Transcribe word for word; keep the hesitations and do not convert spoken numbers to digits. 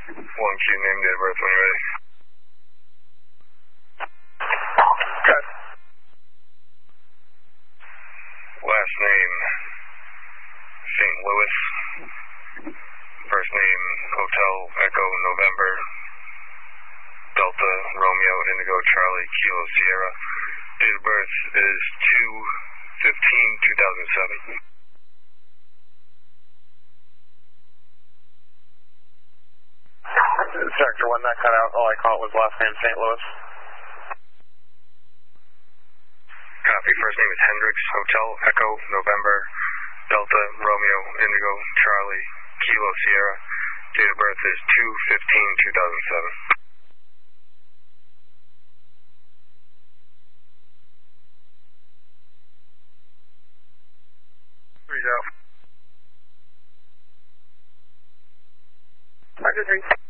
One Q, name, date of birth when you're ready. Okay. Last name, Saint Louis. First name, Hotel Echo November Delta Romeo Indigo Charlie Kilo Sierra. Date of birth is two fifteen two thousand seven. Sector one, that cut out. All I caught was last name Saint Louis. Copy. First name is Hendricks. Hotel Echo November Delta Romeo Indigo Charlie Kilo Sierra. Date of birth is two fifteen two thousand seven. Here we go. I just